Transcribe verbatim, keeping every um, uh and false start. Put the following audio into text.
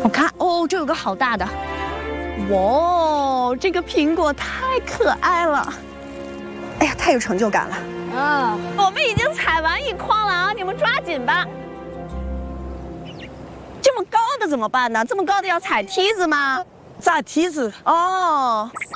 我看哦，这有个好大的，哇，这个苹果太可爱了， 哎呀，太有成就感了。 嗯，我们已经采完一筐了啊，你们抓紧吧。这么高的怎么办呢？这么高的要踩梯子吗？ 咋梯子？ 哦。